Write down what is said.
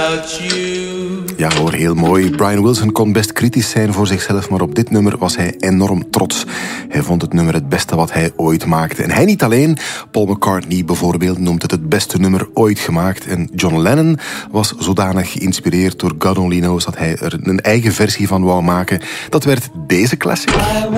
without you. Ja hoor, heel mooi. Brian Wilson kon best kritisch zijn voor zichzelf, maar op dit nummer was hij enorm trots. Hij vond het nummer het beste wat hij ooit maakte. En hij niet alleen. Paul McCartney bijvoorbeeld noemt het beste nummer ooit gemaakt. En John Lennon was zodanig geïnspireerd door God Only Knows dat hij er een eigen versie van wou maken. Dat werd deze classic.